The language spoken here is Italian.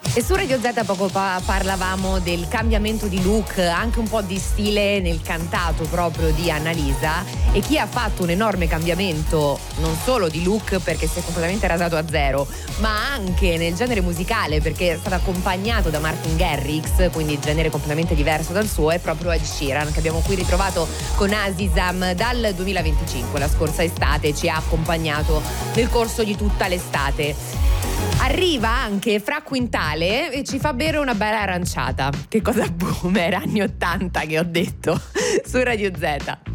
E su Radio Z poco fa parlavamo del cambiamento di look, anche un po' di stile nel cantato proprio di Annalisa, e chi ha fatto un enorme cambiamento non solo di look perché si è completamente rasato a zero, ma anche nel genere musicale perché è stato accompagnato da Martin Garrix, quindi genere completamente diverso dal suo, è proprio Ed Sheeran, che abbiamo qui ritrovato con Azizam dal 2025, la scorsa estate, ci ha accompagnato nel corso di tutta l'estate. Arriva anche Fra Quintale e ci fa bere una bella aranciata. Che cosa boomer, anni 80 che ho detto su Radio Z.